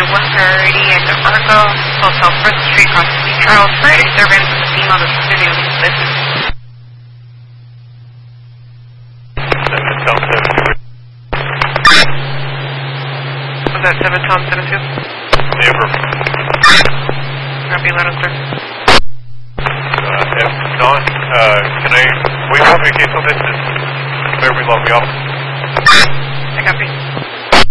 1 priority and Argo, Hotel First Street, across St. Charles, for a disturbance with a female that's living in business. Was that 7 Tom 72? Yeah, perfect. Copy, let us start. If not, can we have a case on this? Where we log me off?